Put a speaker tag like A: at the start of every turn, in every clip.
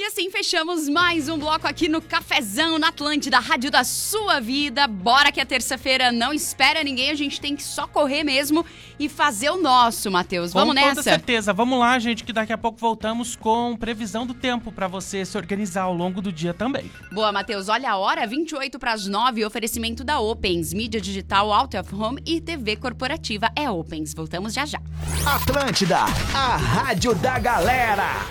A: E assim fechamos mais um bloco aqui no Cafezão, na Atlântida, rádio da sua vida. Bora que a terça-feira não espera ninguém, a gente tem que só correr mesmo e fazer o nosso, Matheus. Vamos nessa?
B: Com toda certeza. Vamos lá, gente, que daqui a pouco voltamos com previsão do tempo para você se organizar ao longo do dia também.
A: Boa, Matheus. Olha a hora, 8:58, oferecimento da Opens, mídia digital, out of home e TV corporativa é Opens. Voltamos já já.
C: Atlântida, a rádio da galera.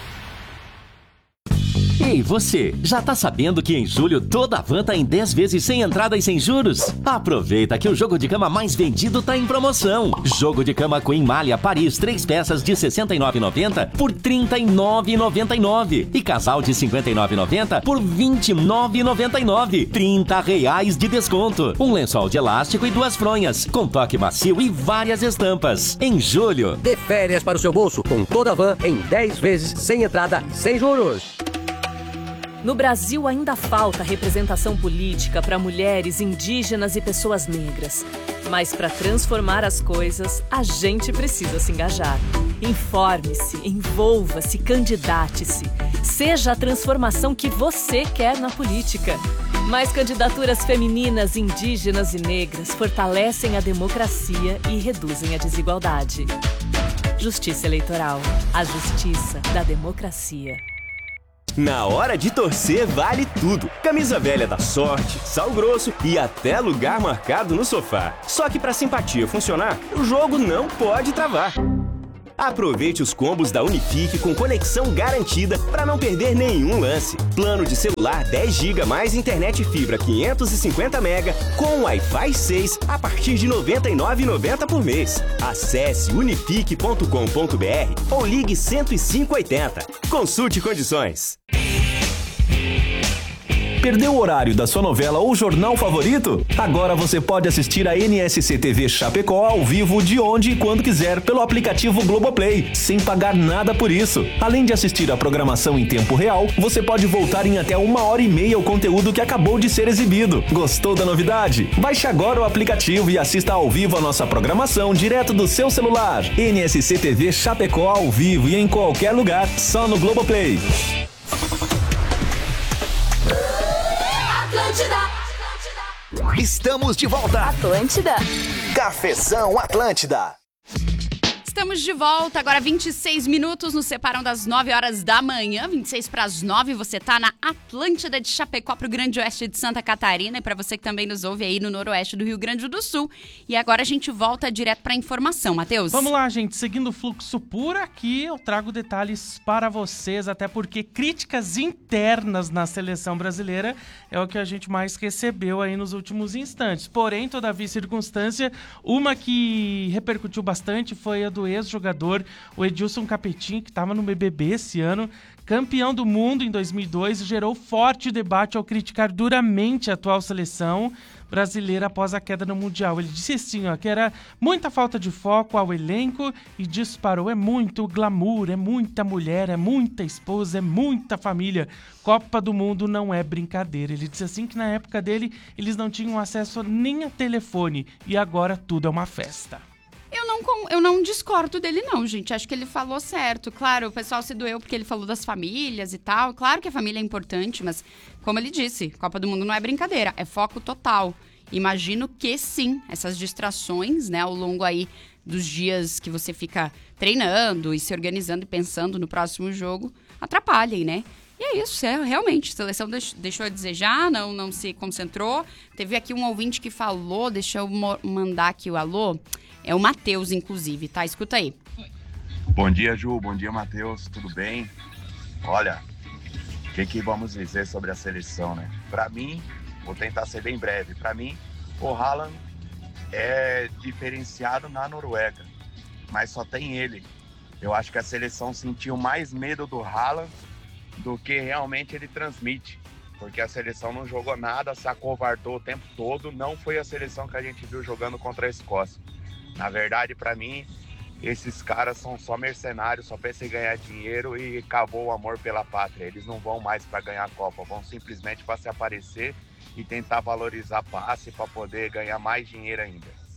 D: Ei, você, já tá sabendo que em julho toda a van tá em 10 vezes sem entrada e sem juros? Aproveita que o jogo de cama mais vendido tá em promoção. Jogo de cama Queen Malha Paris, 3 peças de R$ 69,90 por R$ 39,99. E casal de R$ 59,90 por R$ 29,99. R$30 de desconto. Um lençol de elástico e 2 fronhas, com toque macio e várias estampas. Em julho,
E: dê férias para o seu bolso com toda a van em 10 vezes sem entrada e sem juros.
F: No Brasil ainda falta representação política para mulheres, indígenas e pessoas negras. Mas para transformar as coisas, a gente precisa se engajar. Informe-se, envolva-se, candidate-se. Seja a transformação que você quer na política. Mais candidaturas femininas, indígenas e negras fortalecem a democracia e reduzem a desigualdade. Justiça Eleitoral. A justiça da democracia.
G: Na hora de torcer vale tudo. Camisa velha da Sorte, Sal Grosso e até lugar marcado no sofá. Só que pra simpatia funcionar, o jogo não pode travar. Aproveite os combos da Unifique com conexão garantida para não perder nenhum lance. Plano de celular 10 GB mais internet fibra 550 MB com Wi-Fi 6 a partir de R$ 99,90 por mês. Acesse unifique.com.br ou ligue 10580. Consulte condições.
C: Perdeu o horário da sua novela ou jornal favorito? Agora você pode assistir a NSC TV Chapecó ao vivo de onde e quando quiser pelo aplicativo Globoplay, sem pagar nada por isso. Além de assistir a programação em tempo real, você pode voltar em até 1h30 o conteúdo que acabou de ser exibido. Gostou da novidade? Baixe agora o aplicativo e assista ao vivo a nossa programação direto do seu celular. NSC TV Chapecó ao vivo e em qualquer lugar, só no Globoplay. Estamos de volta.
H: Atlântida.
C: Cafezão Atlântida.
A: Estamos de volta, agora 26 minutos nos separam das 9 horas da manhã, 26 para as 9, você tá na Atlântida de Chapecó pro Grande Oeste de Santa Catarina e para você que também nos ouve aí no Noroeste do Rio Grande do Sul. E agora a gente volta direto para a informação, Matheus.
B: Vamos lá, gente, seguindo o fluxo por aqui, eu trago detalhes para vocês, até porque críticas internas na seleção brasileira é o que a gente mais recebeu aí nos últimos instantes. Porém, todavia circunstância, uma que repercutiu bastante foi a do ex-jogador, o Edilson Capetinho, que estava no BBB esse ano, campeão do mundo em 2002, gerou forte debate ao criticar duramente a atual seleção brasileira após a queda no Mundial. Ele disse assim, que era muita falta de foco ao elenco e disparou, é muito glamour, é muita mulher, é muita esposa, é muita família. Copa do Mundo não é brincadeira. Ele disse assim que na época dele eles não tinham acesso nem a telefone e agora tudo é uma festa.
A: Eu não discordo dele não, gente. Acho que ele falou certo. Claro, o pessoal se doeu porque ele falou das famílias e tal. Claro que a família é importante, mas como ele disse, Copa do Mundo não é brincadeira, é foco total. Imagino que sim, essas distrações, né, ao longo aí dos dias que você fica treinando e se organizando e pensando no próximo jogo, atrapalhem, né? E é isso, realmente, a seleção deixou a desejar, não se concentrou. Teve aqui um ouvinte que falou, deixa eu mandar aqui o alô. É o Matheus, inclusive, tá? Escuta aí.
I: Bom dia, Ju. Bom dia, Matheus. Tudo bem? Olha, o que vamos dizer sobre a seleção, né? Pra mim, vou tentar ser bem breve. Pra mim, o Haaland é diferenciado na Noruega, mas só tem ele. Eu acho que a seleção sentiu mais medo do Haaland do que realmente ele transmite. Porque a seleção não jogou nada, se acovardou o tempo todo. Não foi a seleção que a gente viu jogando contra a Escócia. Na verdade, pra mim, esses caras são só mercenários, só pensam em ganhar dinheiro e acabou o amor pela pátria. Eles não vão mais para ganhar a Copa, vão simplesmente para se aparecer e tentar valorizar passe para poder ganhar mais dinheiro ainda.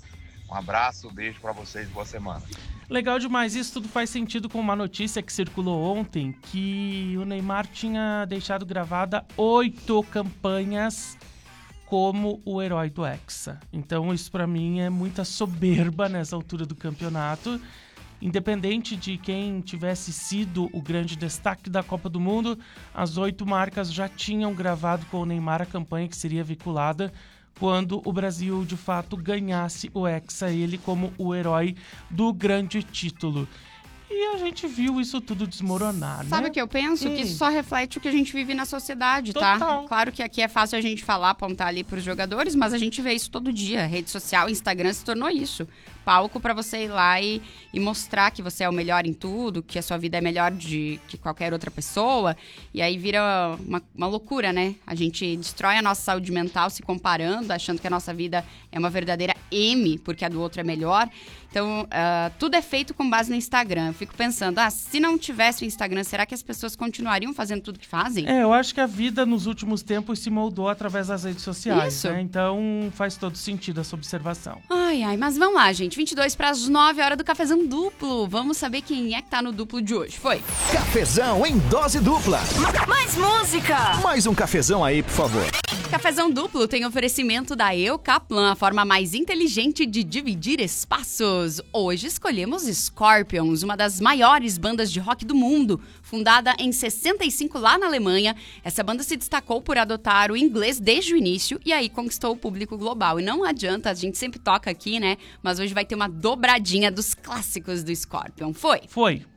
I: Um abraço, beijo pra vocês, boa semana.
B: Legal demais, isso tudo faz sentido com uma notícia que circulou ontem, que o Neymar tinha deixado gravada 8 campanhas como o herói do Hexa. Então isso pra mim é muita soberba nessa altura do campeonato. Independente de quem tivesse sido o grande destaque da Copa do Mundo, as 8 marcas já tinham gravado com o Neymar a campanha que seria vinculada quando o Brasil, de fato, ganhasse o Hexa, ele como o herói do grande título. E a gente viu isso tudo desmoronar, né?
A: Sabe o que eu penso? Que isso só reflete o que a gente vive na sociedade,
B: Total.
A: tá? Claro que aqui é fácil a gente falar, apontar ali pros jogadores, mas a gente vê isso todo dia. Rede social, Instagram se tornou isso. Palco pra você ir lá e mostrar que você é o melhor em tudo, que a sua vida é melhor que qualquer outra pessoa. E aí vira uma loucura, né? A gente destrói a nossa saúde mental se comparando, achando que a nossa vida é uma verdadeira M, porque a do outro é melhor. Então, tudo é feito com base no Instagram. Eu fico pensando, se não tivesse o Instagram, será que as pessoas continuariam fazendo tudo que fazem?
B: Eu acho que a vida nos últimos tempos se moldou através das redes sociais,
A: Isso.
B: né? Então faz todo sentido essa observação.
A: Ai, mas vamos lá, gente. 22 para as 9, hora do cafezão duplo. Vamos saber quem é que tá no duplo de hoje. Foi.
H: Cafezão em dose dupla.
F: Mais música!
H: Mais um cafezão aí, por favor.
A: Cafezão duplo tem oferecimento da Eucaplan, a forma mais inteligente de dividir espaços. Hoje escolhemos Scorpions, uma das maiores bandas de rock do mundo. Fundada em 65 lá na Alemanha, essa banda se destacou por adotar o inglês desde o início e aí conquistou o público global. E não adianta, a gente sempre toca aqui, né? Mas hoje vai ter uma dobradinha dos clássicos do Scorpion. Foi?
B: Foi.